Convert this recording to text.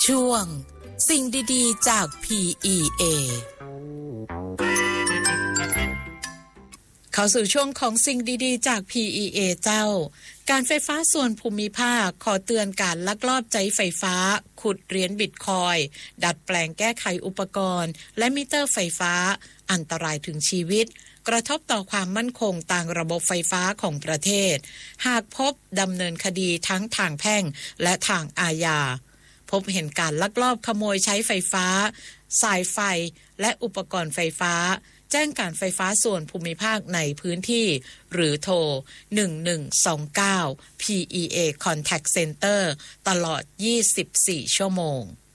ช่วงสิ่งดีๆจาก PEA เข้าสู่ช่วงของสิ่งดีๆจาก PEA เจ้าการไฟฟ้าส่วนภูมิภาคขอเตือนการลักลอบใช้ไฟฟ้าขุดเหรียญบิตคอยน์ดัดแปลงแก้ไขอุปกรณ์และมิเตอร์ไฟฟ้าอันตรายถึงชีวิตกระทบต่อความมั่นคงทางระบบไฟฟ้าของประเทศหากพบดำเนินคดีทั้งทางแพ่งและทางอาญาพบเห็นการลักลอบขโมยใช้ไฟฟ้าสายไฟและอุปกรณ์ไฟฟ้าแจ้งการไฟฟ้าส่วนภูมิภาคในพื้นที่หรือโทร1129 PEA Contact Center ตลอด24ชั่วโมง